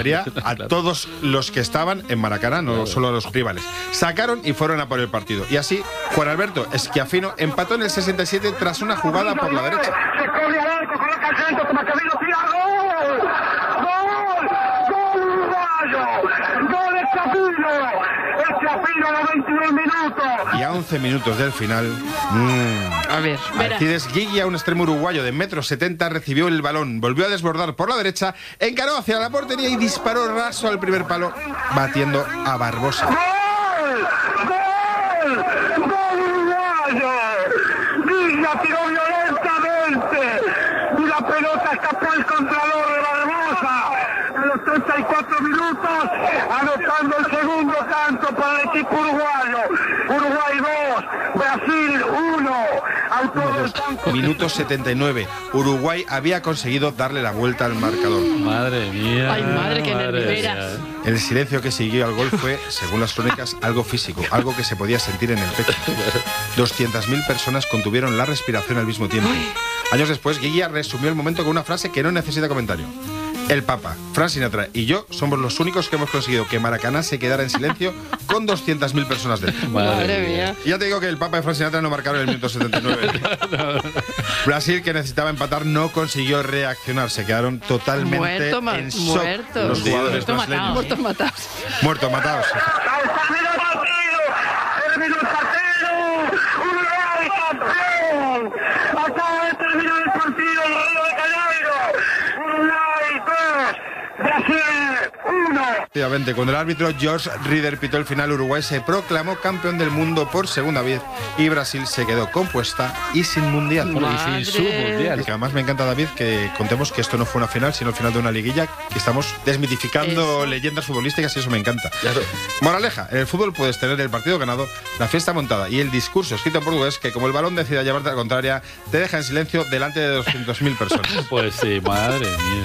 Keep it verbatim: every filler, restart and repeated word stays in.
refería a todos los que estaban en Maracaná, no solo a los rivales. Sacaron y fueron a por el partido. Y así, Juan Alberto Schiaffino empató en el sesenta y siete tras una jugada por la derecha. Se corre al arco, coloca el centro, como que vino, tira, ¡gol! ¡Gol! ¡Gol uruguayo! ¡Gol de Schiaffino! El Schiaffino a los veintiún minutos. Y a once minutos del final, mmm, A ver, verá. Alcides Guigui, un extremo uruguayo de metro setenta, recibió el balón, volvió a desbordar por la derecha, encaró hacia la portería y disparó raso al primer palo, batiendo a Barbosa. ¡Gol! ¡Gol! ¡Gol uruguayo! Villa tiró violentamente y la pelota escapó al contralor de Barbosa. A los treinta y cuatro minutos, anotando el segundo tanto para el equipo uruguayo. Uruguay dos, Brasil uno. Autor del tanto. Minuto setenta y nueve. Uruguay había conseguido darle la vuelta al marcador. Madre mía. Ay, madre, qué madre nervera. mía. El silencio que siguió al gol fue, según las crónicas, algo físico, algo que se podía sentir en el pecho. doscientas mil personas contuvieron la respiración al mismo tiempo. Años después, Guilla resumió el momento con una frase que no necesita comentario. El Papa, Frank Sinatra y yo somos los únicos que hemos conseguido que Maracaná se quedara en silencio con doscientas mil personas dentro. Madre mía. Y ya te digo que el Papa y Frank Sinatra no marcaron el minuto setenta y nueve. Brasil, que necesitaba empatar, no consiguió reaccionar. Se quedaron totalmente Muerto, ma- en shock muerto. los jugadores Muerto brasileños. matado, muerto matados. Muertos, matados. ¡Terminó el partido! ¡Terminó el partido! ¡Uruguay campeón! Acaba de terminar el partido en Río de Janeiro. Uruguay dos, Brasil uno. Efectivamente, cuando el árbitro George Rieder pitó el final, Uruguay se proclamó campeón del mundo por segunda vez y Brasil se quedó compuesta y sin mundial. Bueno, y sin su mundial. Y que además me encanta, David, que contemos que esto no fue una final, sino el final de una liguilla, que estamos desmitificando Eso. leyendas futbolísticas y eso me encanta. Claro. Moraleja, en el fútbol puedes tener el partido ganado, la fiesta montada y el discurso escrito en portugués que, como el balón decida llevarte a la contraria, te deja en silencio delante de doscientas mil personas. Pues sí, madre mía.